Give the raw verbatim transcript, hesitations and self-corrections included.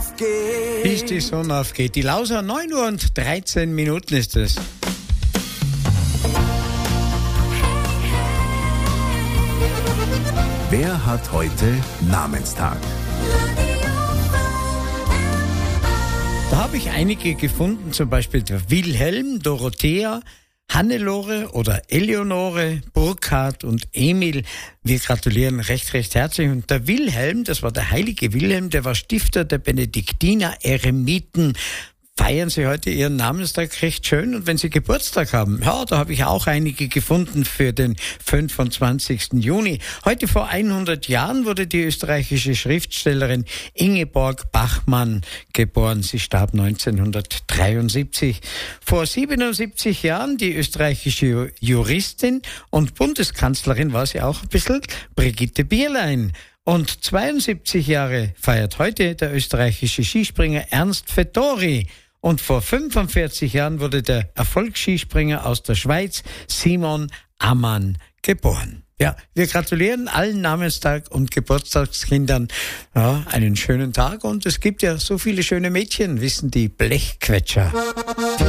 aufgeht. Bis die Sonne aufgeht. Die Lauser, neun Uhr und dreizehn Minuten ist es. Wer hat heute Namenstag? Da habe ich einige gefunden, zum Beispiel der Wilhelm, Dorothea, Hannelore oder Eleonore, Burkhard und Emil. Wir gratulieren recht, recht herzlich. Und der Wilhelm, das war der heilige Wilhelm, der war Stifter der Benediktiner Eremiten. Feiern Sie heute Ihren Namenstag recht schön, und wenn Sie Geburtstag haben, ja, da habe ich auch einige gefunden für den fünfundzwanzigsten Juni. Heute vor hundert Jahren wurde die österreichische Schriftstellerin Ingeborg Bachmann geboren. Sie starb neunzehnhundertdreiundsiebzig. Vor siebenundsiebzig Jahren die österreichische Juristin und Bundeskanzlerin war sie auch ein bisschen, Brigitte Bierlein. Und zweiundsiebzig Jahre feiert heute der österreichische Skispringer Ernst Vettori. Und vor fünfundvierzig Jahren wurde der Erfolgsskispringer aus der Schweiz, Simon Ammann, geboren. Ja, wir gratulieren allen Namenstag- und Geburtstagskindern. Ja, einen schönen Tag, und es gibt ja so viele schöne Mädchen, wissen die Blechquetscher.